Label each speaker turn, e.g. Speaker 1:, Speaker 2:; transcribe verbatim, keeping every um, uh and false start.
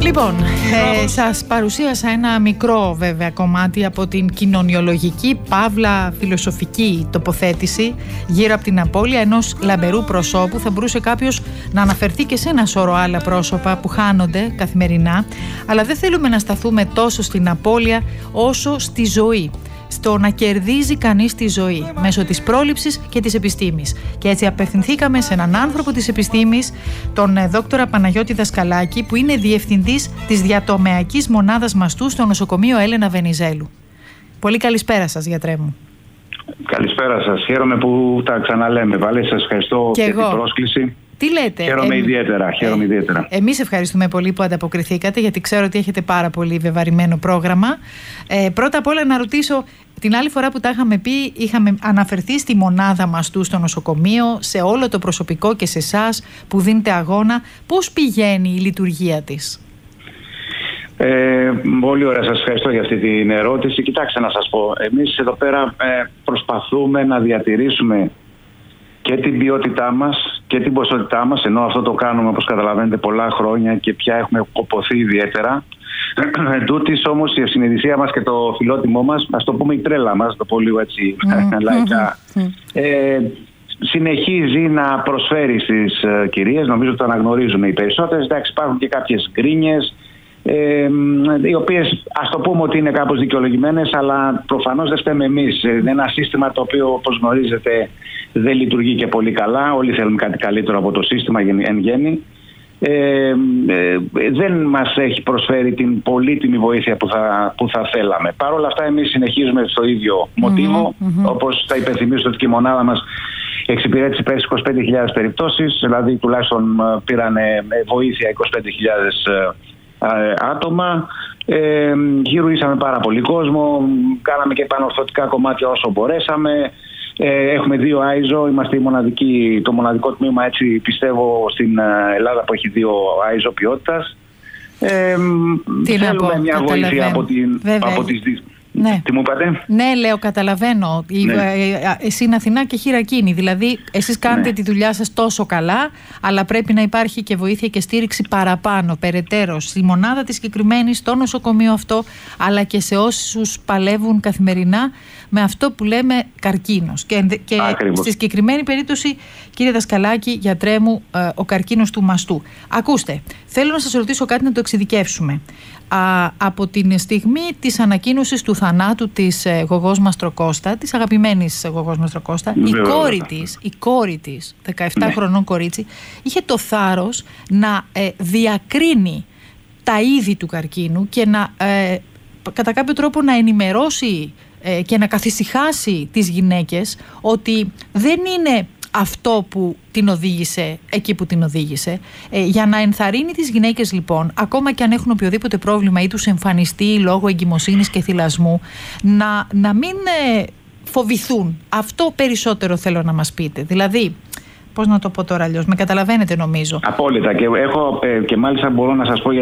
Speaker 1: Λοιπόν, ε, σας παρουσίασα ένα μικρό βέβαια κομμάτι από την κοινωνιολογική παύλα φιλοσοφική τοποθέτηση γύρω από την απώλεια ενός λαμπερού προσώπου. Θα μπορούσε κάποιος να αναφερθεί και σε ένα σώρο άλλα πρόσωπα που χάνονται καθημερινά, αλλά δεν θέλουμε να σταθούμε τόσο στην απώλεια όσο στη ζωή, στο να κερδίζει κανείς τη ζωή μέσω της πρόληψης και της επιστήμης. Και έτσι απευθυνθήκαμε σε έναν άνθρωπο της επιστήμης, τον δόκτορα Παναγιώτη Δασκαλάκη, που είναι διευθυντής της διατομεακής μονάδας μαστού στο νοσοκομείο Έλενα Βενιζέλου. Πολύ καλησπέρα σας, γιατρέ μου.
Speaker 2: Καλησπέρα σας. Χαίρομαι που τα ξαναλέμε. Πάλι σας ευχαριστώ
Speaker 1: και
Speaker 2: για
Speaker 1: εγώ.
Speaker 2: την πρόσκληση.
Speaker 1: Τι λέτε?
Speaker 2: Χαίρομαι
Speaker 1: ε,
Speaker 2: ιδιαίτερα. Χαίρομαι ε, ιδιαίτερα.
Speaker 1: Εμείς ευχαριστούμε πολύ που ανταποκριθήκατε, γιατί ξέρω ότι έχετε πάρα πολύ βεβαρημένο πρόγραμμα. Ε, πρώτα απ' όλα να ρωτήσω, την άλλη φορά που τα είχαμε πει, είχαμε αναφερθεί στη μονάδα μαστού στο νοσοκομείο, σε όλο το προσωπικό και σε εσάς που δίνετε αγώνα. Πώς πηγαίνει η λειτουργία της?
Speaker 2: Ε, πολύ ωραία, σας ευχαριστώ για αυτή την ερώτηση. Κοιτάξτε να σας πω, εμείς εδώ πέρα ε, προσπαθούμε να διατηρήσουμε και την ποιότητά μας και την ποσότητά μας, ενώ αυτό το κάνουμε, όπως καταλαβαίνετε, πολλά χρόνια και πια έχουμε κοποθεί ιδιαίτερα. Εν τούτης όμως η ευσυνειδησία μας και το φιλότιμό μας, ας το πούμε η τρέλα μας, το πω λίγο έτσι mm. λαϊκά, mm. ε, συνεχίζει να προσφέρει στις ε, κυρίες. Νομίζω ότι το αναγνωρίζουν οι περισσότερες. Εντάξει, υπάρχουν και κάποιες γκρίνιες, Ε, οι οποίες ας το πούμε ότι είναι κάπως δικαιολογημένες, αλλά προφανώς δεν φταίμε εμείς. Είναι ένα σύστημα το οποίο, όπως γνωρίζετε, δεν λειτουργεί και πολύ καλά. Όλοι θέλουν κάτι καλύτερο από το σύστημα εν γέννη. Ε, ε, δεν μας έχει προσφέρει την πολύτιμη βοήθεια που θα, που θα θέλαμε. Παρ' όλα αυτά, εμείς συνεχίζουμε στο ίδιο μοτίβο. Mm-hmm, mm-hmm. Όπως θα υπενθυμίσω ότι και η μονάδα μας εξυπηρέτησε πέρσι είκοσι πέντε χιλιάδες περιπτώσεις, δηλαδή τουλάχιστον πήραν βοήθεια είκοσι πέντε χιλιάδες άτομα. Ε, γυρίσαμε πάρα πολύ κόσμο, κάναμε και επανορθωτικά κομμάτια όσο μπορέσαμε. Ε, έχουμε δύο άιζο, είμαστε η μοναδική, το μοναδικό τμήμα, έτσι πιστεύω, στην Ελλάδα που έχει δύο άιζο ποιότητας. Ε, θέλουμε μια βοήθεια από, την, από τις δύο.
Speaker 1: Ναι.
Speaker 2: Τι μου είπατε?
Speaker 1: Ναι, λέω, καταλαβαίνω. Ναι. Εσύ είναι Αθηνά και χειρακίνη. Δηλαδή, εσείς κάνετε ναι. τη δουλειά σας τόσο καλά, αλλά πρέπει να υπάρχει και βοήθεια και στήριξη παραπάνω, περαιτέρω, στη μονάδα τη συγκεκριμένη, στο νοσοκομείο αυτό, αλλά και σε όσους παλεύουν καθημερινά με αυτό που λέμε καρκίνος. Και, και στη συγκεκριμένη περίπτωση, κύριε Δασκαλάκη, γιατρέ μου, ο καρκίνος του μαστού. Ακούστε, θέλω να σας ρωτήσω κάτι να το εξειδικεύσουμε. Α, από την στιγμή της ανακοίνωσης του θανάτου της ε, Γογός Μαστροκώστα, της αγαπημένης Γογός Μαστροκώστα, η κόρη της, η κόρη της, δεκαεπτά ναι. χρονών κορίτσι, είχε το θάρρος να ε, διακρίνει τα είδη του καρκίνου και να ε, κατά κάποιο τρόπο να ενημερώσει ε, και να καθησυχάσει τις γυναίκες ότι δεν είναι αυτό που την οδήγησε εκεί που την οδήγησε. Ε, για να ενθαρρύνει τις γυναίκες, λοιπόν, ακόμα και αν έχουν οποιοδήποτε πρόβλημα ή τους εμφανιστεί λόγω εγκυμοσύνης και θυλασμού, να, να μην ε, φοβηθούν. Αυτό περισσότερο θέλω να μας πείτε. Δηλαδή, πώς να το πω τώρα αλλιώς, με καταλαβαίνετε νομίζω?
Speaker 2: Απόλυτα. Και, έχω, ε, και μάλιστα μπορώ να σας πω